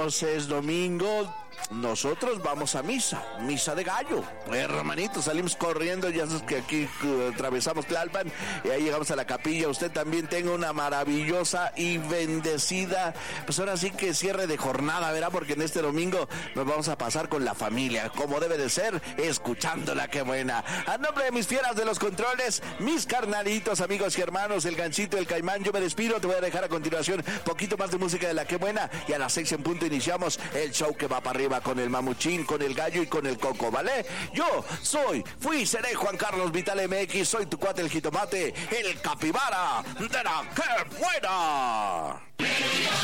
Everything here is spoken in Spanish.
hermanos, es domingo. Nosotros vamos a misa de gallo. Hermanitos, salimos corriendo, ya sabes que aquí atravesamos Tlalpan y ahí llegamos a la capilla. Usted también tenga una maravillosa y bendecida, pues ahora sí que cierre de jornada, ¿verdad? Porque en este domingo nos vamos a pasar con la familia, como debe de ser, escuchándola, qué buena. A nombre de mis fieras de los controles, mis carnalitos, amigos y hermanos, el Ganchito, el Caimán, yo me despido. Te voy a dejar a continuación poquito más de música de la que buena y a las 6 en punto iniciamos el show que va para arriba con el Mamuchín, con el Gallo y con el Coco, ¿vale? Yo fui y seré Juan Carlos Vital MX, soy tu cuate el jitomate, el capibara de la que buena.